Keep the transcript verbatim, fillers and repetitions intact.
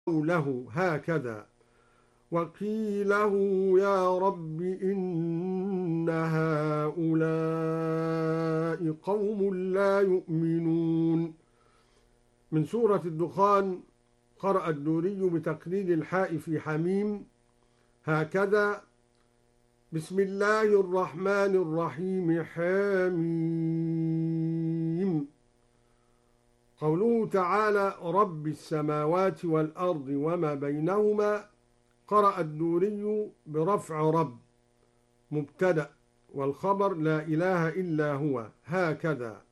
له هكذا وقيله يا رب إن هؤلاء قوم لا يؤمنون. من سورة الدخان. قرأ الدوري بتقليد الحاء في حميم هكذا. بسم الله الرحمن الرحيم حميم. قوله تعالى رب السماوات والأرض وما بينهما. قرأ الدوري برفع رب مبتدأ والخبر لا إله إلا هو هكذا.